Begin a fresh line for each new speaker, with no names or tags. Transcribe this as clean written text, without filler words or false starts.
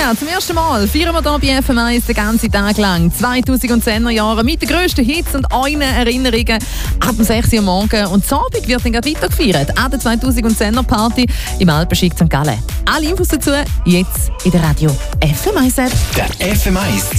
Ja, zum ersten Mal feiern wir hier bei FM1 den ganzen Tag lang 2010er Jahre mit den grössten Hits und euren Erinnerungen ab um 6 Uhr morgen. Und zum Abend wird dann gleich weiter gefeiert an der 2010er Party im Alpenschick St. Gallen. Alle Infos dazu jetzt in der Radio FM1 App.
Der FM1